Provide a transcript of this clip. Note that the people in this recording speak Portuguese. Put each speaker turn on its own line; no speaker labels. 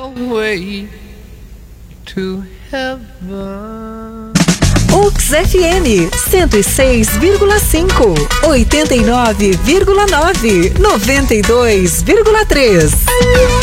your way to heaven.
UX FM 106,5, 89,9, 92,3.